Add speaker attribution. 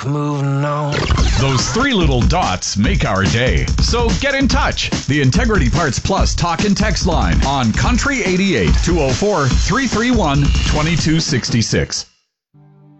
Speaker 1: moving on.
Speaker 2: Those three little dots make our day. So get in touch. The Integrity Parts Plus talk and text line on Country 88 204 331 2266.